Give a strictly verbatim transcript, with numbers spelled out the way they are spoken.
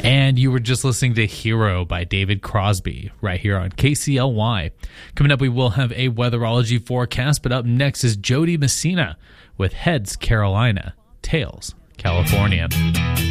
And you were just listening to Hero by David Crosby right here on K C L Y. Coming up, we will have a weatherology forecast, but up next is Jody Messina with Heads, Carolina, Tails, California.